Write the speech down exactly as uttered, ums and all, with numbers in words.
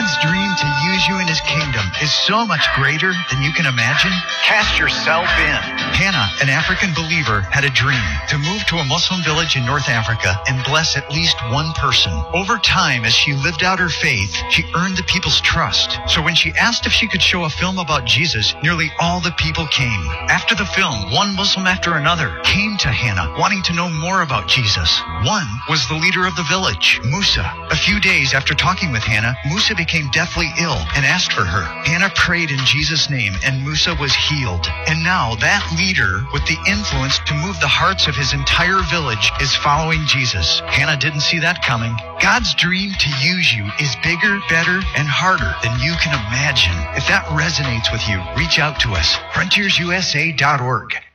God's dream to use you in his kingdom is so much greater than you can imagine. Cast yourself in. Hannah, an African believer, had a dream to move to a Muslim village in North Africa and bless at least one person. Over time, as she lived out her faith, she earned the people's trust. So when she asked if she could show a film about Jesus, nearly all the people came. After the film, one Muslim after another came to Hannah wanting to know more about Jesus. One was the leader of the village, Musa. A few days after talking with Hannah, Musa became deathly ill and asked for her. Hannah prayed in Jesus' name and Musa was healed. And now that leader with the influence to move the hearts of his entire village is following Jesus. Hannah didn't see that coming. God's dream to use you is bigger, better, and harder than you can imagine. If that resonates with you, reach out to us. frontiers U S A dot org.